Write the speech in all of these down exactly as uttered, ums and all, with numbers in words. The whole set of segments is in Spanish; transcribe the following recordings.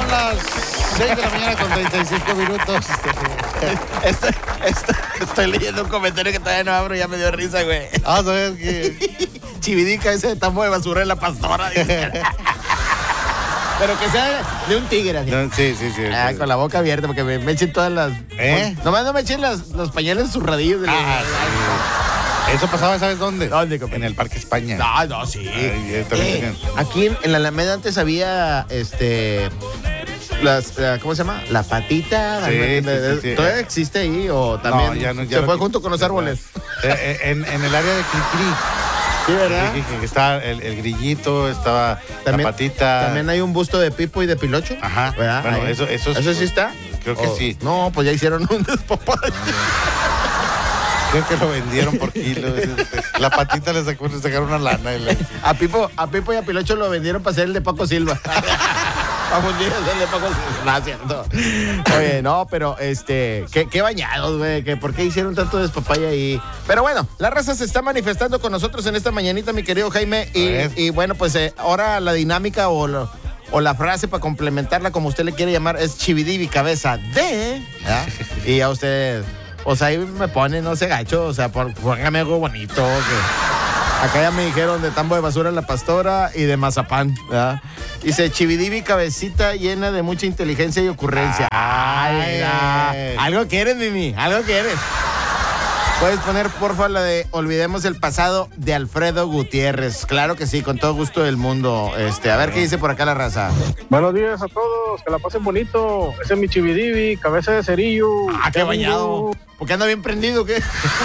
las seis de la mañana con treinta y cinco minutos. Estoy, estoy, estoy leyendo un comentario que todavía no abro y ya me dio risa, güey. Vamos a ver que... Chividica ese de tambo de basura en la pastora. Dice. Pero que sea de un tigre así. No, sí, sí, sí. Ah, sí. con la boca abierta porque me, me echen todas las... ¿Eh? Nomás no me echen las, los pañales zurradillos. De los... Ah, sí. Eso pasaba, ¿sabes dónde? ¿Dónde, compadre? En el Parque España. No, no, sí. Ay, eh, también Eh, tenían. aquí en, en la Alameda antes había, este... Las, la- ¿cómo se llama? La patita. Sí, la- sí, de- sí, sí. ¿Todavía existe ahí o también No, ya no, ya se no fue quit- junto con los árboles? Eh, eh, en, en el área de Cricri. Sí, ¿verdad? Que, que- que estaba el, el grillito, estaba También- la patita. También hay un busto de Pipo y de Pilocho. Ajá. ¿Verdad? Bueno, Ahí. eso, eso, ¿Eso sí está? Creo que O- sí. No, pues ya hicieron un despapalle. Creo que lo vendieron por kilo. La patita le sacó, le sacaron una lana. Y le... A Pipo, a Pipo y a Pilocho lo vendieron para hacer el de Paco Silva. Para fundir el de Paco Silva. No, es cierto. Oye, no, pero este, qué, qué bañados, güey. Que ¿por qué hicieron tanto despapaya ahí? Pero bueno, la raza se está manifestando con nosotros en esta mañanita, mi querido Jaime. Y, ver. y bueno, pues eh, ahora la dinámica o, lo- o la frase para complementarla, como usted le quiere llamar, es chividivi cabeza de. ¿verdad? Y a usted, pues ahí me pone, no se gacho, o sea, pon- póngame algo bonito. Que acá ya me dijeron de tambo de basura en la pastora y de mazapán, ¿verdad? Dice, chividivi cabecita llena de mucha inteligencia y ocurrencia. Ay, mira. Algo quieres, Mimi, algo quieres. Puedes poner, porfa, la de Olvidemos el pasado de Alfredo Gutiérrez. Claro que sí, con todo gusto del mundo. Este, a ver qué dice por acá la raza. Buenos días a todos, que la pasen bonito. Ese es mi chividivi, cabeza de cerillo. Ah, qué bañado. ¿Por qué anda bien prendido o qué?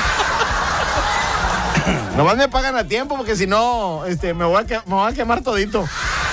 Nomás me pagan a tiempo porque si no, este, me voy a, que- me voy a quemar todito.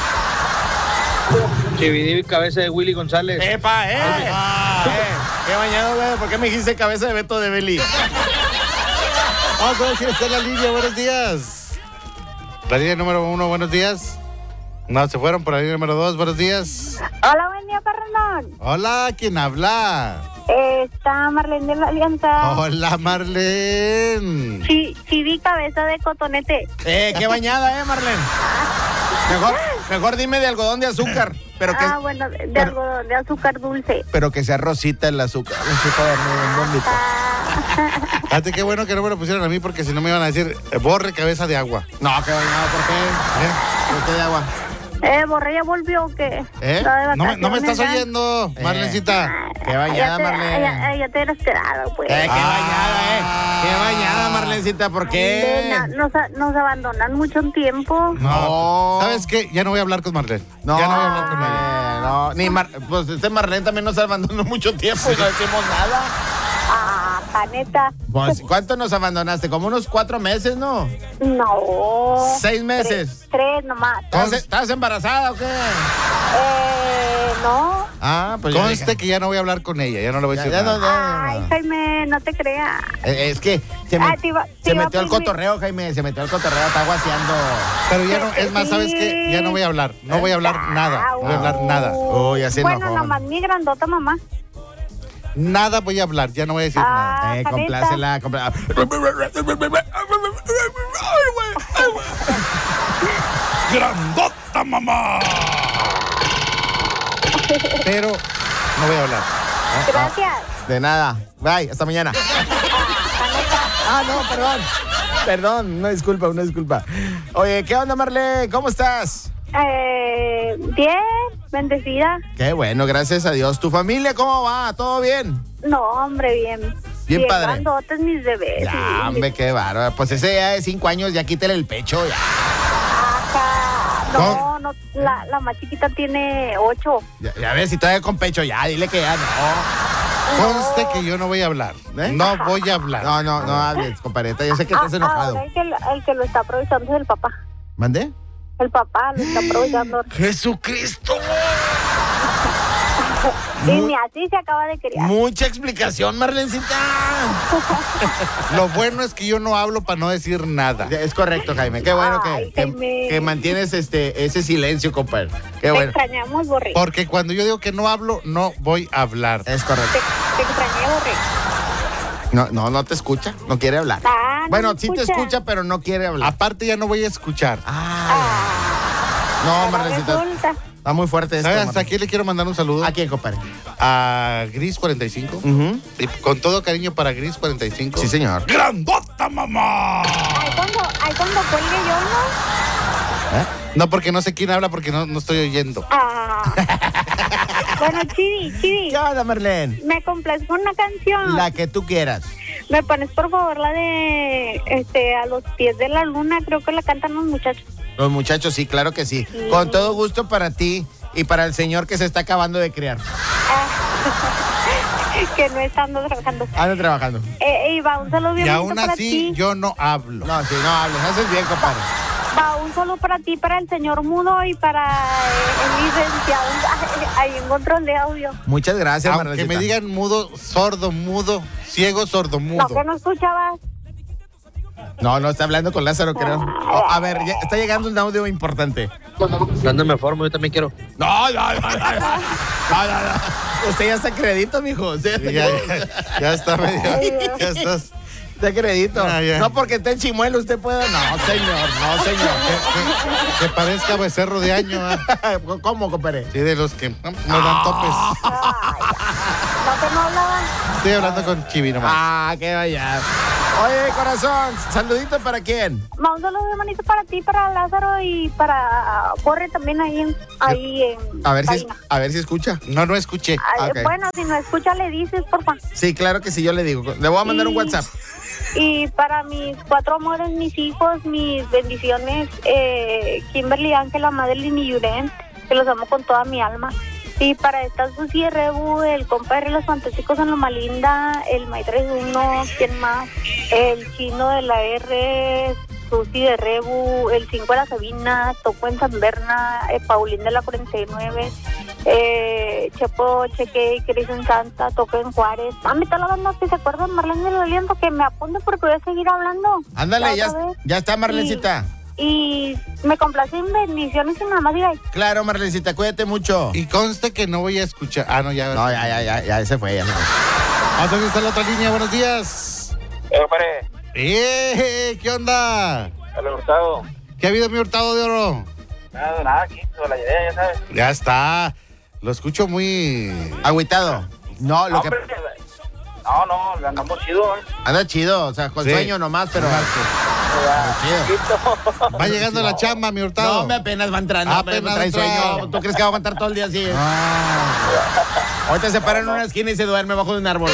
Chividivi, cabeza de Willy González. ¡Epa, eh! eh ¡Qué bañado, güey! ¿Por qué me dijiste cabeza de Beto de Beli? Vamos a ver quién está en la línea. Buenos días. La línea número uno, buenos días. No, se fueron por la línea número dos. Buenos días. Hola, buen día, perronón. Hola, ¿quién habla? Está Marlene de la Alianza. Hola, Marlene. Sí, sí vi cabeza de cotonete. Eh, qué bañada, eh, Marlene. Mejor, mejor dime de algodón de azúcar, pero que, ah, bueno, de, de pero- algodón, de azúcar dulce. pero que sea rosita el azúcar. Un azúcar muy bonito. Ah, Fíjate qué bueno que no me lo pusieron a mí porque si no me iban a decir eh, borre cabeza de agua. No, qué bañado, ¿por qué? ¿Eh? ¿Por qué de agua? eh, Borre ya volvió, ¿o qué? ¿Eh? Está de No, me- no me estás vacaciones, oyendo, Eh. Marlencita. ¿ah? Qué bañada, ya te, Marlene. Ya, ya te hubiera esperado, pues. Eh, qué Ah. bañada, eh. Qué bañada, Marlencita, ¿por qué? Nena, Nos, a- nos abandonan mucho en tiempo. No. ¿Sabes qué? Ya no voy a hablar con Marlene. No, Ya no voy a hablar con ella. eh, no, ni Mar, pues este Marlene también nos abandonó mucho tiempo y no decimos nada. Ah, la neta. Pues, ¿cuánto nos abandonaste? Como unos cuatro meses, ¿no? No. Seis meses. Tres, tres nomás. ¿Estás, estás embarazada o qué? Eh, no. Ah, pues ya Conste que ya no voy a hablar con ella, ya no le voy a Ya, decir ya no, nada. ya. Ay, Jaime, no te creas. Eh, Es que se, me- Ah, te iba- te se iba a metió el pedir- cotorreo, Jaime. Se metió el cotorreo, está guaseando. Pero ya no, es más, ¿sabes qué? Ya no voy a hablar, no voy a hablar nada, no voy a hablar nada. Oh, ya se Bueno, enojó. nomás mi grandota mamá. Nada voy a hablar, ya no voy a decir nada. Ah, Eh, Janeta. complácela, complá- ¡Grandota, mamá! Pero no voy a hablar. Gracias. De nada. Bye, hasta mañana. Ah, no, perdón. Perdón, una disculpa, una disculpa. Oye, ¿qué onda, Marlene? ¿Cómo estás? Eh, bien, bendecida. Qué bueno, gracias a Dios. ¿Tu familia cómo va? ¿Todo bien? No, hombre, bien. Bien padre. grandotes mis bebés. Ya, hombre, qué bárbaro. Pues ese ya de cinco años, ya quítale el pecho, ya. Ajá. No, no, la, la más chiquita tiene ocho. Ya, ya ves, si todavía con pecho, ya, dile que ya no. Conste que yo no voy a hablar. ¿Eh? No voy a hablar. No, no, no hables, compadreta. Yo sé que estás Ah, enojado. ahora el que, el que lo está aprovechando es el papá. ¿Mandé? El papá lo está aprovechando. ¡Jesucristo! Y Mu- ni así se acaba de criar. Mucha explicación, Marlencita. Lo bueno es que yo no hablo para no decir nada. Es correcto, Jaime. Qué bueno que, Ay, que, Jaime. que mantienes este ese silencio, compadre. Qué Te bueno. extrañamos, Borre. Porque cuando yo digo que no hablo, no voy a hablar. Es correcto. Te, te extrañé, Borre. No, no, no te escucha. No quiere hablar. Ah, no Bueno, me sí te escucha. escucha, pero no quiere hablar. Aparte ya no voy a escuchar. Ah. No, Ahora Marlencita. resulta. Está muy fuerte esto. ¿Sabes? Marlene. Hasta aquí le quiero mandar un saludo ¿A quién, compadre? a Gris cuarenta y cinco. Ujú. Y con todo cariño para Gris cuarenta y cinco. Sí, señor. ¡Grandota, mamá! Ay, cuando, ay, cuando cuelgue yo, ¿no? ¿Eh? No, porque no sé quién habla porque no, no estoy oyendo. Ah. Bueno, Chivi, Chivi, ¿Qué onda, Marlene? me complazco una canción. La que tú quieras. Me pones, por favor, la de este A los pies de la luna. Creo que la cantan los muchachos. Los muchachos, sí, claro que sí. Sí. Con todo gusto para ti y para el señor que se está acabando de criar. Ah. Que no estando trabajando. Ando trabajando. Eh, y va un saludo bien Y bonito aún para así, ti. yo no hablo. No, sí, no hables. Haces bien, compadre. Va un saludo para ti, para el señor Mudo y para eh, el licenciado ahí en control de audio. Muchas gracias, Aunque Marlencita. me digan mudo, sordo, mudo, ciego, sordo, No, mudo. que no escuchabas. No, no, está hablando con Lázaro, creo. Oh, a ver, ya- está llegando un audio importante. Dándome forma, yo también quiero. No, no, no, no, no, no, no, no. Usted ya está en crédito, mijo. Usted Sí, ya ya, está, ya, ya está medio. Ya estás. está en crédito. Ah, ya. No porque esté en Chimuelo usted pueda. No, señor, no, señor. Que, que parezca becerro de año. ¿ah? ¿Cómo, compadre? Sí, de los que no dan topes. Ay, no, que no hablaban. Estoy hablando con Chivi nomás. Ah, qué vaya. Oye, corazón, saludito para quién. Va un saludo bien bonito para ti, para Lázaro y para Borre también ahí en, ahí en A ver si, cabina. a ver si escucha. No, no escuché. Ay, ok. Bueno, si no escucha, le dices, porfa. Sí, claro que sí, yo le digo. Le voy a mandar un Y- WhatsApp. Y para mis cuatro amores, mis hijos, mis bendiciones, eh, Kimberly, Ángela, Madeline y Yuren, que los amo con toda mi alma. Y para estas Susi de Rebu, el compadre de los fantásticos en Loma Linda, el Maitre uno, ¿quién más? El chino de la R, Susi de Rebu, el cinco de la Sabina, Toco en San Berna, eh, Paulín de la cuarenta y nueve, eh, Chepo, Cheque, Cris en Santa, Toco en Juárez. Mami, toda la banda que se acuerdan, Marlene del Aliento, que me apunte porque voy a seguir hablando. Ándale, ya, otra vez. ya está, Marlencita. Y me complacen bendiciones y nada más diga, Claro, Marlencita, cuídate mucho. Y conste que no voy a escuchar. Ah, no, ya. No, ya, ya, ya, ya se fue, ya se fue. Vamos a ver, está la otra línea. Buenos días. Eh, compadre, ¡Eh! ¿Qué onda? al hurtado. ¿Qué ha habido, mi hurtado de oro? Nada, nada, aquí, toda la idea, ya sabes. Ya está. Lo escucho muy. Agüitado. No, lo que Hombre, no, no, le andamos chido, ¿eh? anda chido, o sea, con Sí. sueño nomás, pero Ya, poquito. Va llegando la chamba, mi hurtado. no, me apenas va entrando, Apenas me trae entra. sueño. ¿Tú crees que va a aguantar todo el día así? Ah, Ahorita se para en una esquina y se duerme bajo de un árbol.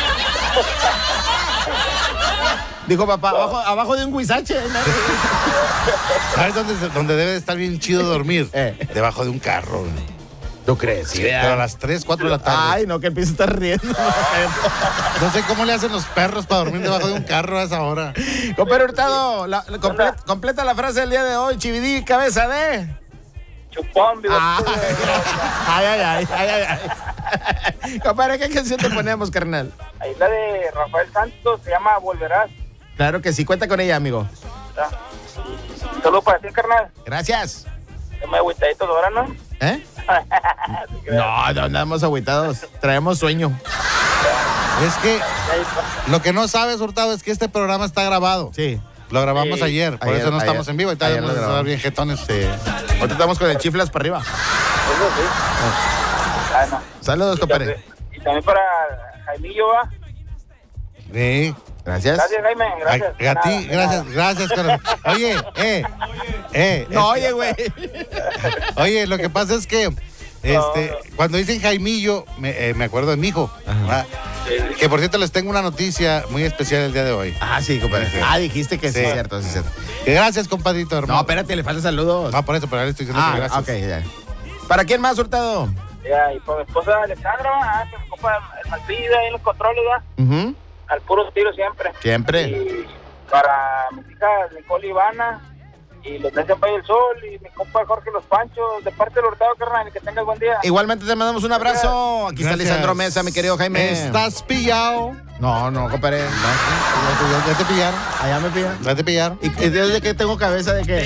Dijo papá, abajo, abajo de un huizache. ¿no? ¿Sabes dónde, dónde debe de estar bien chido dormir? Eh. Debajo de un carro. güey. ¿Tú crees? Sí, pero a las tres, cuatro de la tarde. Ay, no, que empieza a estar riendo. No sé cómo le hacen los perros para dormir debajo de un carro a esa hora. Compadre Hurtado, la- la- comple- completa la frase del día de hoy, Chividí, cabeza de... Chupón, vivo. Ay, ay, ay, ay, ay, ay. Compadre, ¿qué canción te ponemos, carnal? Ahí la de Rafael Santos, se llama Volverás. Claro que sí, cuenta con ella, amigo. ¿Ya? Solo para ti, carnal. Gracias. Yo me agüitadito de ahora, ¿no? ¿Eh? No, no andamos agüitados. Traemos sueño. Es que Ahí está. lo que no sabes, Hurtado, es que este programa está grabado. Sí. Lo grabamos Sí. ayer, por Ayer, eso no ayer. estamos en vivo. Y todavía Ayer lo vamos a estar grabamos. bien jetones. Sí. Ahorita estamos con el chiflas para arriba. Eso sí. Ah, no. Saludos, Y compadre. también- Y también para Jaimillo, ¿va? Sí. Gracias. Gracias, Jaime. Gracias. A, a Nada, ti, de gracias, nada. gracias, corazón. Oye, eh, eh. No, este, oye, güey. Oye, lo que pasa es que este, cuando dicen Jaimillo, me, eh, me acuerdo de mi hijo. ¿verdad? Que por cierto les tengo una noticia muy especial el día de hoy. Ah, sí, compadre. Sí. Ah, dijiste que sí, Sí. es cierto, sí, es cierto. Que gracias, compadrito, hermano. No, espérate, le faltan saludos. No, por eso, pero ahora estoy diciendo que Ah, gracias. ok, ya. ¿Para quién más, Hurtado? Ya, y por mi esposa Alejandra, ah, pues mi compa el Malpida ahí en los controles, ¿va? Ujú. Al puro tiro siempre. Siempre. Y para mis hijas Nicole y Ivana, y los de Pay del Sol, y mi compa Jorge Los Panchos, de parte del Hurtado, carnal, y que tengas buen día. Igualmente te mandamos un abrazo. Aquí está Gracias. Lisandro Mesa, mi querido Jaime. ¿Estás pillado? No, no, compadre. ¿Ya te, ya te pillaron? Allá me pillan. ¿Ya te pillaron? ¿Y y desde que tengo cabeza de qué?